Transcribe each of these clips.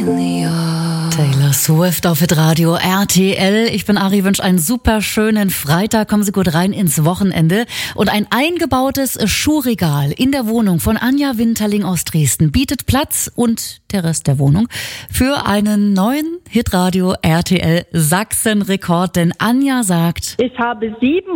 Taylor Swift auf Hitradio RTL. Ich bin Ari, wünsche einen super schönen Freitag. Kommen Sie gut rein ins Wochenende. Und ein eingebautes Schuhregal in der Wohnung von Anja Winterling aus Dresden bietet Platz und der Rest der Wohnung für einen neuen Hitradio RTL Sachsen-Rekord. Denn Anja sagt: Ich habe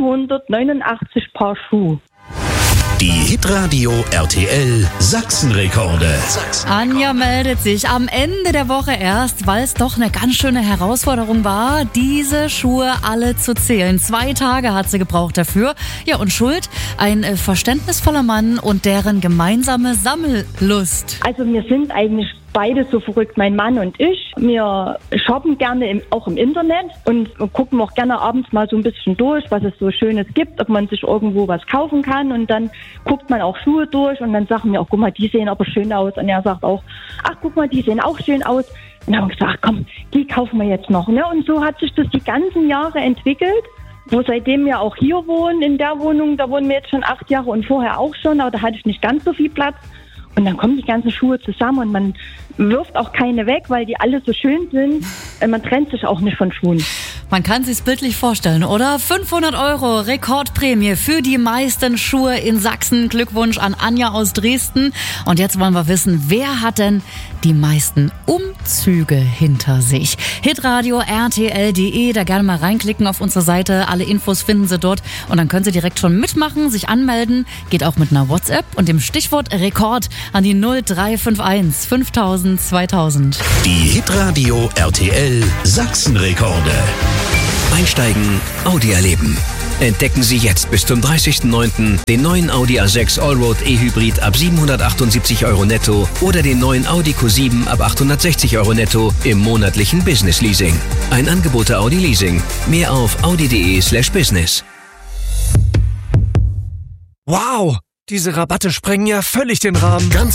789 Paar Schuhe. Die Hitradio RTL Sachsen-Rekorde. Anja meldet sich am Ende der Woche erst, weil es doch eine ganz schöne Herausforderung war, diese Schuhe alle zu zählen. 2 Tage hat sie gebraucht dafür. Ja, und schuld? Ein verständnisvoller Mann und deren gemeinsame Sammellust. Also wir sind eigentlich beide so verrückt, mein Mann und ich. Wir shoppen gerne auch im Internet und gucken auch gerne abends mal so ein bisschen durch, was es so Schönes gibt, ob man sich irgendwo was kaufen kann. Und dann guckt man auch Schuhe durch und dann sagen wir auch, guck mal, die sehen aber schön aus. Und er sagt auch, ach, guck mal, die sehen auch schön aus. Und dann haben wir gesagt, komm, die kaufen wir jetzt noch. Ne? Und so hat sich das die ganzen Jahre entwickelt. Wo seitdem wir auch hier wohnen, in der Wohnung, da wohnen wir jetzt schon 8 Jahre und vorher auch schon, aber da hatte ich nicht ganz so viel Platz. Und dann kommen die ganzen Schuhe zusammen und man wirft auch keine weg, weil die alle so schön sind. Man trennt sich auch nicht von Schuhen. Man kann sich's bildlich vorstellen, oder? 500 € Rekordprämie für die meisten Schuhe in Sachsen. Glückwunsch an Anja aus Dresden. Und jetzt wollen wir wissen, wer hat denn die meisten Umzüge hinter sich? Hitradio RTL.de, da gerne mal reinklicken auf unsere Seite. Alle Infos finden Sie dort und dann können Sie direkt schon mitmachen, sich anmelden. Geht auch mit einer WhatsApp und dem Stichwort Rekord an die 0351 5000 2000. Die Hitradio RTL Sachsen-Rekorde. Einsteigen, Audi erleben. Entdecken Sie jetzt bis zum 30.09. den neuen Audi A6 Allroad E-Hybrid ab 778 € netto oder den neuen Audi Q7 ab 860 € netto im monatlichen Business Leasing. Ein Angebot der Audi Leasing. Mehr auf audi.de/business. Wow, diese Rabatte sprengen ja völlig den Rahmen.